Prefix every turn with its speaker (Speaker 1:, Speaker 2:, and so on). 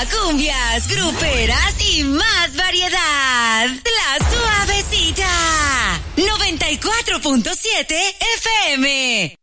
Speaker 1: cumbias, gruperas y más variedad. La Suavecita. 94.7 FM.